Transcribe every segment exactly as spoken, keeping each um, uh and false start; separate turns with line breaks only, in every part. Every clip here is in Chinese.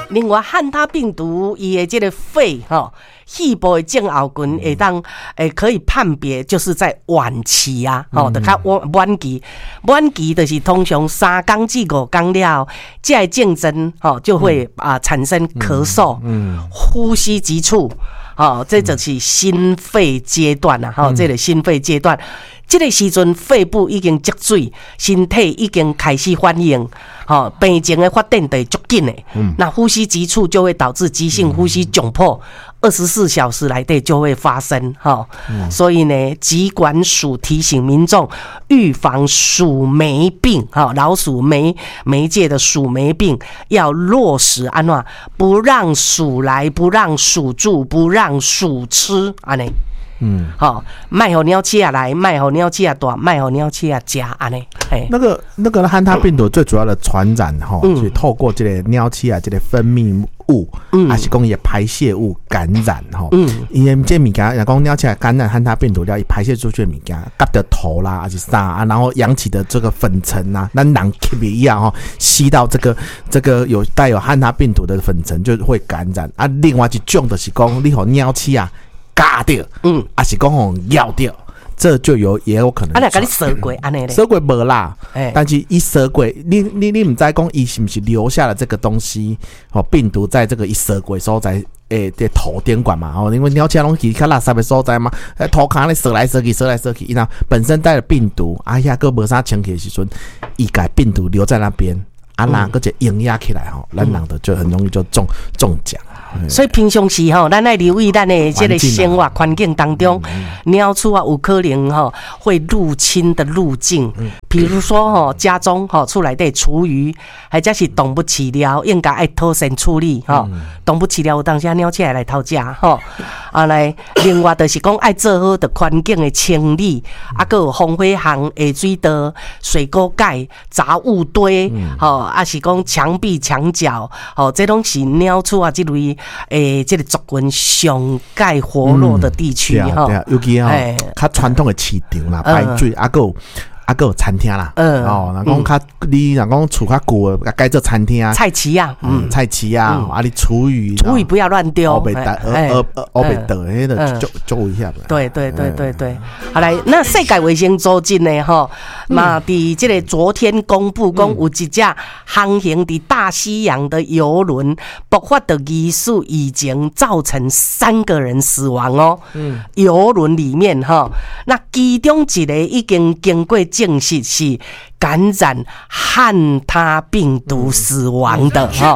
另外汉他病毒伊的这个肺哈。细部的症候群会当诶可以判别，就是在晚期啊，吼、嗯，就较晚晚期，晚期就是通常三天至五天了，这个症状吼就会啊、呃、产生咳嗽、嗯嗯、呼吸急促，吼，这就是心肺阶段啊，吼、嗯，这个心肺阶段。这个时阵，肺部已经积水，身体已经开始反应，吼，病情的发展就会足紧的。嗯，那呼吸急促就会导致急性呼吸窘迫，二十四小时内底就会发生，哈、嗯。所以呢，疾管署提醒民众预防鼠霉病，哈，老鼠媒媒介的鼠霉病要落实安怎，不让鼠来，不让鼠住，不让鼠吃，安尼。嗯，好，卖好鸟鼠啊来，卖好鸟鼠啊大，卖好鸟鼠啊加安尼。
那个那个汉他病毒最主要的传染哈，嗯、是透过这个鸟鼠啊，这个分泌物，嗯，还是讲伊排泄物感染哈。嗯，因为这物件，若讲鸟鼠感染汉他病毒了，伊排泄出去的物件，夹到头啦，还是啥啊，然后扬起的这个粉尘啊，咱人吸的一样哈，吸到这个这个有带有汉他病毒的粉尘就会感染啊。另外一种就是讲，你和鸟鼠啊。嘎掉，嗯，还是讲吼咬掉，这就有也有可能。
啊，那甲你蛇过安尼咧？
蛇过无啦，欸、但是伊蛇过，你你你唔知讲伊是不是留下了这个东西？哦，病毒在这个伊蛇过所在，诶、欸，这头顶管嘛，哦，因为鸟鼠拢是较垃圾的所在嘛，诶，头壳咧蛇来蛇去，蛇来蛇去，伊那本身带了病毒，哎呀，个无啥清气的时阵，伊把病毒留在那边，啊，那个就营压起来吼，咱人的就很容易就中中奖。
所以平常时吼，咱爱留意咱的这个生活环境当中，鸟鼠啊有可能吼会入侵的路径，比如说吼家中吼厝内底厨余，或者是动物饲料，应该爱妥善处理吼。动物饲料有当时鸟鼠来偷食吼，啊来，另外就是讲爱做好的环境的清理，啊个有风火巷、下水道、水沟盖、杂物堆，吼，啊是讲墙壁、墙角，吼，这拢是鸟鼠啊这类。诶，这个族群上盖活络的地区哈、嗯，
对啊，尤其哈，较传统的市场啦，排水啊个。啊，还有餐厅啦，嗯，哦，然后较你然后厝较旧的，改做餐厅啊，
菜市啊，
嗯，菜市啊，啊，你厨余，
厨余不要乱丢，
哦，别得，呃呃，哦，别得，迄个就就危险。
对对对对对，好来，那世界卫生组织呢？哈，嘛，伫这个昨天公布，讲有一只航行伫大西洋的游轮爆发的疑似疫情，造成三个人死亡哦。嗯，游轮里面哈，那其中一个已经经过证实是感染汉他病毒死亡的哈。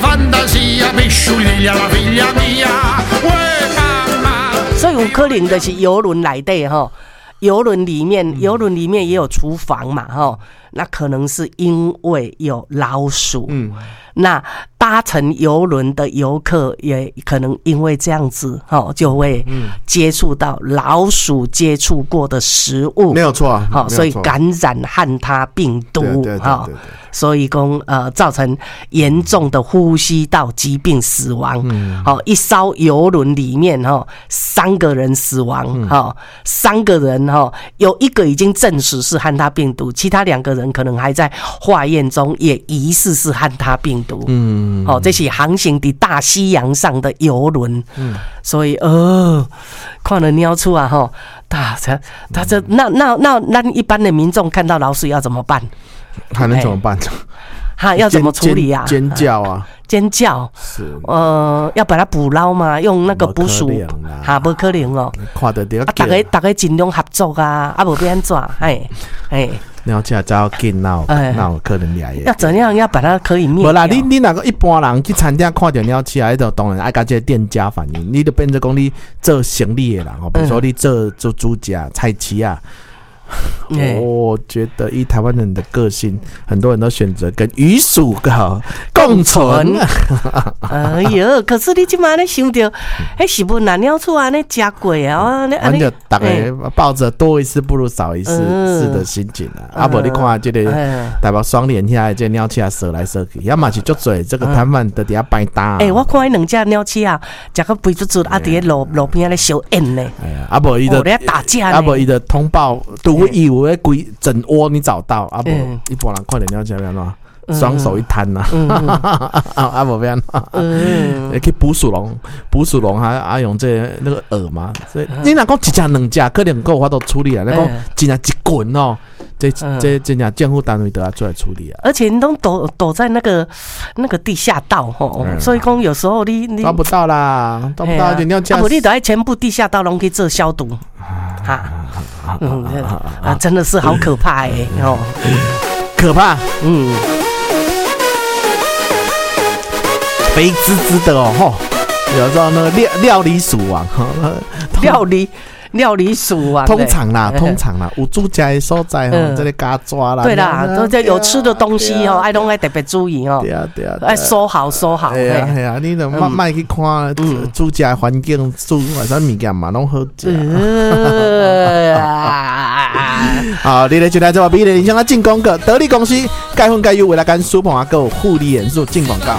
所以有可能的是游轮来的哈，游轮里面游轮里面也有厨房嘛哈，那可能是因为有老鼠。嗯，那搭乘游轮的游客也可能因为这样子哈，就会接触到老鼠接触过的食物，
没有错啊，
好，所以感染汉他病毒哈。所以讲呃造成严重的呼吸道疾病死亡，嗯，好，一艘游轮里面哈三个人死亡，哈，三个人哈有一个已经证实是汉他病毒，其他两个人可能还在化验中，也疑似是汉他病毒，嗯，好，这是航行的大西洋上的游轮，嗯，所以呃看了鸟出啊哈，他他他这那那那那一般的民众看到老鼠要怎么办？
还能怎么办？
哈，要怎么处理啊？
尖叫啊！
尖叫是呃，要把它捕捞嘛，用那个捕鼠哈，不可能哦。
看得到啊，
大家大家尽量合作啊，啊，不要安怎？哎哎，
鸟只只要紧，那那有可能来。
要怎样要把它可以灭掉？
不啦，你你那个一般人去餐厅看到鸟只，就当然爱甲这个店家反映，你就变成讲你做生意的人哦，比如说你做做猪脚、菜市啊。我觉得以台湾人的个性，很多人都选择跟鱼鼠共存。
哎呦，可是你今晚你想到，哎，是不拿鸟出来那加贵啊？
那就大概抱着多一次不如少一次是的心情啊。啊，不，你看这个台湾双连下这鸟翅啊，射来射去，要么是足多这个摊贩在底下摆搭。
哎，我看那两只鸟翅啊，食个肥嘟嘟，啊，伫路路边咧小演呢。
啊，不，伊的
打架，
啊，不，伊的通报都。我以为鬼整窝你找到啊不，一般人快点了解了喏， 双手一摊呐，啊无变，嗯，去捕鼠笼，捕鼠笼还还用这那个饵嘛，所以你若讲一只两只，可能够我都处理啊。你讲真正一滚哦，这这真正政府单位都要做来处理啊。
而且你都躲躲在那个那个地下道吼，所以讲有时候你你
抓不到啦，抓不到就你要加。
啊，你得在全部地下道拢去做消毒，哈，嗯啊，真的是好可怕哎哦，
可怕，嗯。肥滋滋的哦，吼，有时候那个料料理鼠王，
料理料理鼠王，
通常啦，通常啦，有住家的所在吼，这里嘎抓啦，
对啦，都这有吃的东西哦，爱拢爱特别注意哦，
对啊对啊，
爱收好收好，
对啊对啊，你都慢慢去看住家环境，住啥物件嘛，拢好食。好，你来就来这把比的影响啊进广告，得力公司钙粉钙油为了干舒膨啊，够护理元素进广告。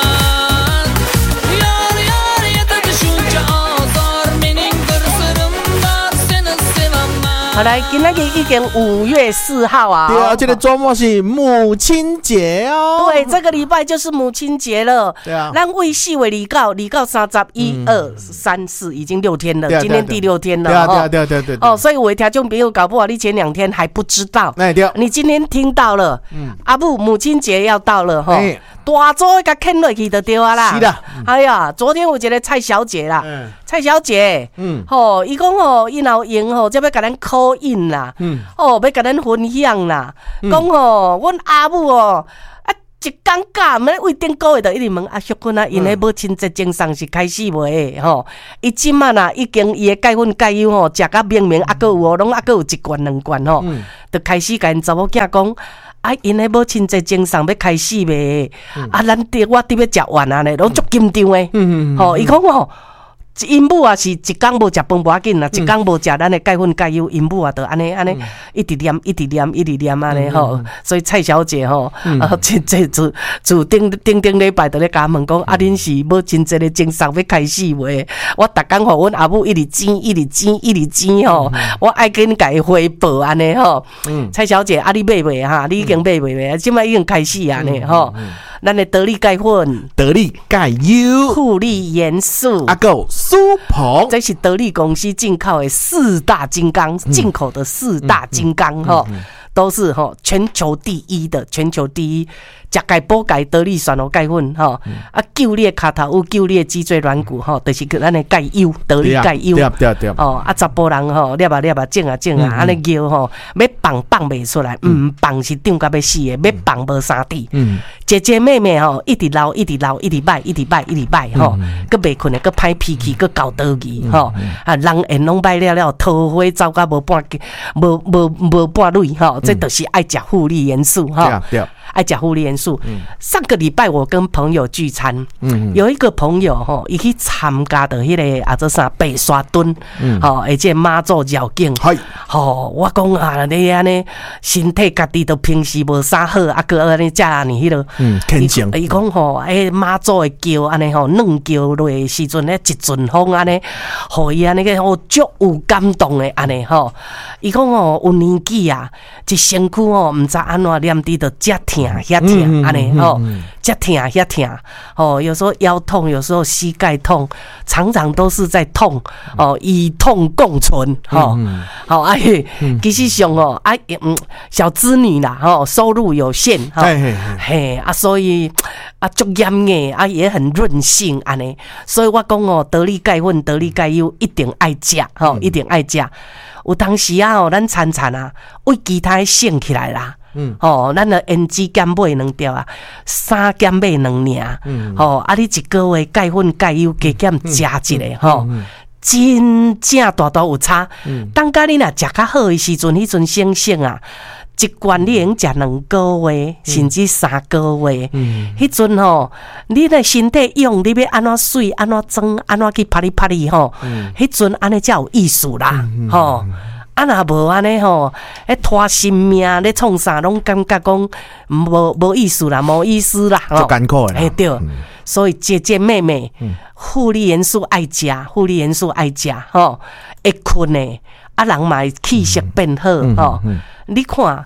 好来，今天已经五月四号啊！
对啊，这个周末是母亲节哦。
对，这个礼拜就是母亲节了。
对啊，
咱为四月二到二到三十一二三四，已经六天了，今天第六天了。
对啊，对啊，对啊，对啊，对啊。
哦，所以我听众朋友搞不好你前两天还不知道，
哎对，
你今天听到了，嗯，阿母母亲节要到了哈。大早给牵落去就对啊啦。
是的。
哎呀，昨天有一个蔡小姐啦，嗯、蔡小姐，嗯，吼，伊讲吼，伊若用吼，才要甲咱 call in 啦，嗯，哦，要甲咱分享啦，讲吼，阮阿母哦，啊，一尴尬，毋免为顶个月就一直问阿淑君啊，因迄母亲节精神是开始未？吼，伊即满啊，已经伊的钙粉钙油吼，食甲明明，啊，个有哦，拢啊个有一罐两罐吼，就开始甲因查某囝讲。啊，因迄母亲节精神要开始未？嗯、啊，咱伫我伫要食完啊咧，拢足紧张诶。嗯嗯吼，伊讲吼，因母啊是一工无食饭无要紧啦，一工无食咱的钙粉钙油，因母啊就安尼安尼一直念一直念一直念安尼吼。所以蔡小姐吼，啊，这这自自顶顶顶礼拜就咧甲问讲，啊，恁是母亲节的精神要开始未？我逐工互阮阿母一直煎一直煎一直煎吼，我爱紧甲伊回报安尼吼。蔡小姐，啊，你买未哈？你已经买未未？即摆已经开始啊呢吼。咱的得力钙粉、
得力钙油、
护力元素、
阿狗苏鹏，
这是得力公司进口的四大金刚，进口的四大金刚哈，都是哈全球第一的，全球第一。食钙补钙得力选哦钙粉吼，啊救你的骹头有救你的脊椎软骨吼，就是咱的钙油得力钙油。
对对对。
哦，啊查甫人吼，捏啊捏啊整啊整啊，安尼摇吼，要放放袂出来，唔放是胀甲要死的，要放无三滴。嗯，姐姐妹妹吼，一直流一直流一直摆一直摆一直摆吼，佮袂困的，佮歹脾气，佮搞倒去吼，啊人缘拢摆了了，桃花走甲无半无无无半蕊吼，这都是爱食护理元素吼。
对对。
爱食护理元素。嗯、上个礼拜我跟朋友聚餐，嗯、有一个朋友吼，伊去参加的迄个啊，做啥白沙墩，吼、嗯，而且妈祖绕境，吼、哦，我讲啊，你安尼身体家己都平时无啥好，啊个安尼食安尼迄落，嗯，天性。伊讲吼，诶，妈祖的叫安尼吼，软叫落的时阵咧，一阵风安尼，互伊安尼个吼足有感动的安尼吼。伊讲吼，有年纪啊，一身躯吼，毋知安怎念滴着遮疼。遐疼安尼吼，遮疼遐疼哦，有时候腰痛，有时候膝盖痛，常常都是在痛哦，与痛共存吼。好哎，其实上哦，哎嗯，小资女啦吼，收入有限哈，嘿啊，所以啊足严的啊，也很任性安尼，所以我讲哦，得力钙粉、得力钙油一定爱食吼，一定爱食。有当时啊哦，咱餐餐啊，为其他省起来啦。嗯，哦，咱的胭脂减买两条啊，三减买两尔，嗯，哦，啊，你一个月钙粉钙油加减食一个，吼、嗯，真正大大有差。嗯，当家你若食较好的时阵，迄阵省省啊，一罐你用食两个月，甚至三个月，嗯，迄阵吼，你的身体用，你要安怎水，安怎装，安怎去拍哩拍哩吼，嗯，迄阵安尼才有意思啦，吼、嗯。啊，若无安尼吼，迄拖性命咧创啥，拢感觉讲无无意思啦，无意思啦，
足艰苦诶啦。
哎对，嗯、所以姐姐妹妹，护理元素爱食，护理元素爱食，吼，会困诶，啊人嘛气色变好，吼、嗯嗯嗯。你看，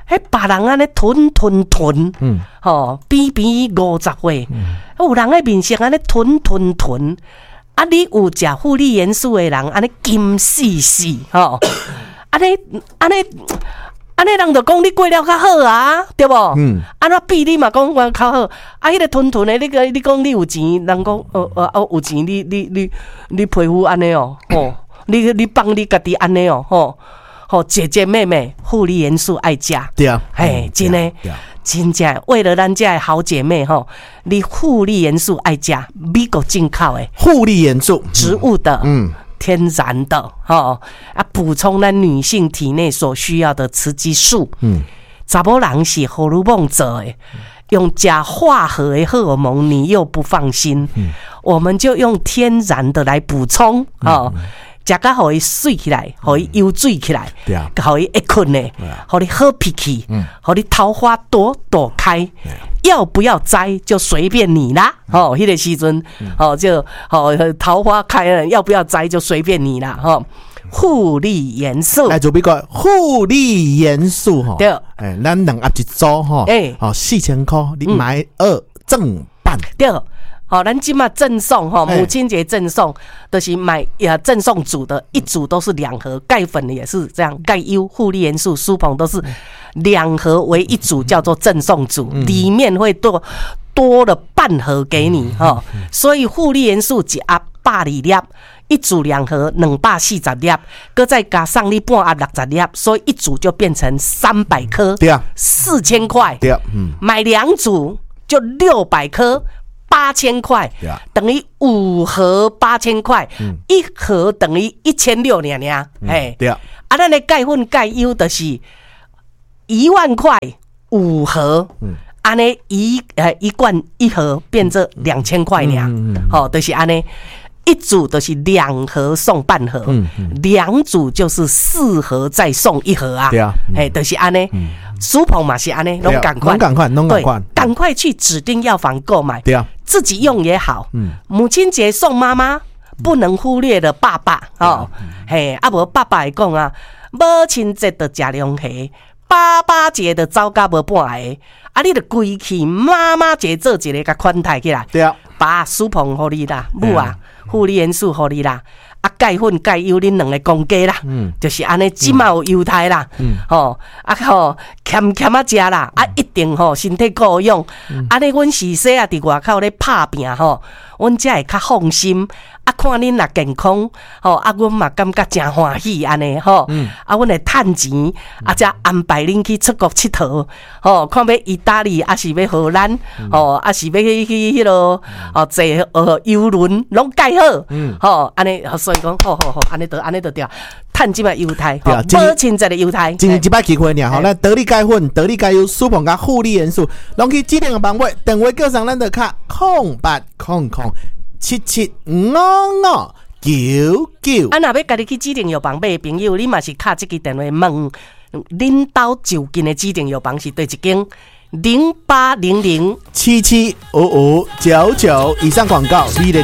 迄别人安尼吞吞吞，
嗯，
吼，比比五十岁，有人诶面色安尼吞吞吞，啊，你有食负离元素诶人安尼金死死，吼，安尼安尼。安尼人就讲你过了较好啊，对无？嗯。安怎比你嘛讲我较好，啊，迄个吞吞的，你个你讲你有钱，人讲呃呃哦有钱，你你你你皮肤安尼哦，吼，你你帮你家己安尼哦，吼，吼姐姐妹妹，负离元素爱食，
对啊，
嘿，真诶，真正为了咱家好姐妹吼，你负离元素爱食，美国进口诶，
负离元素，
植物的，
嗯。
天然的哈啊，补充咱女性体内所需要的雌激素。嗯，查某人是荷尔蒙做的，用加化合的荷尔蒙，你又不放心。嗯，我们就用天然的来补充哦。食甲互伊水起来，互伊油水起来，
对啊，
互伊会困呢，互你好脾气，嗯，互你桃花朵朵开。要不要摘就随便你啦，哦，迄个时阵，哦就哦桃花开了，要不要摘就随便你啦，哈。负离元素，
来做比个负离元素哈，
对，
哎，咱两盒一组哈，哎，好四千块，你买二赠半，
对。好，咱今嘛赠送哈，母亲节赠送，就是买呀赠送组的，一组都是两盒，钙粉也是这样，钙优、负离元素、舒鹏都是两盒为一组，叫做赠送组，里面会多多了半盒给你哈，所以负离元素一盒百二粒，一组两盒两百四十粒，搁再加上你半盒六十粒，所以一组就变成三百颗，
对啊，
四千块，
对啊，嗯，
买两组就六百颗。八千块，等于五盒八千块，嗯、一盒等于一千六两两，哎、嗯，
对啊，
啊，咱的钙粉钙优的是一万块五盒，嗯，安尼一呃一罐一盒变这两千块两，嗯嗯，好、嗯，就是安尼。一组都是两盒送半盒，两、嗯嗯、组就是四盒再送一盒啊。
对啊，
哎、嗯，就是安尼。舒鹏嘛是安尼，拢赶快，
拢赶快，拢赶快，
赶快去指定药房购买。
对啊，
自己用也好。嗯，母亲节送妈妈，不能忽略的爸爸哦。嗯、嘿，啊无爸爸会讲啊，母亲节就食凉皮，爸爸节就走甲无半个，啊，你着规去妈妈节做一个甲款待起来。
对啊，
爸舒鹏互你啦，母啊。负离元素互你啦，啊钙粉钙优恁两个公家啦，嗯，就是安尼，即嘛有优待啦，嗯，吼啊吼，欠欠啊食啦，啊一定吼身体够用，安尼阮是说啊伫外口咧拍拼吼，阮才会较放心。啊，看恁若健康，吼啊，阮嘛感觉真欢喜安尼吼，啊，阮会趁钱，啊，才安排恁去出国佚佗，吼，看要意大利，啊是要荷兰，吼，啊是要去去迄落，哦坐呃游轮，拢介好，吼，安尼，所以讲，好好好，安尼得安尼得对，趁即卖优待，母亲节的优待，
今一摆机会尔吼，咱得力钙粉、得力钙优、舒鹏甲负离元素，拢去指定个方位，电话叫上咱的卡空八空空。七七五五九九，
啊！若要家己去指定药房买的朋友，你嘛是敲这个电话问，恁兜就近的指定药房是对一间零八零零
七七五五九九以上广告。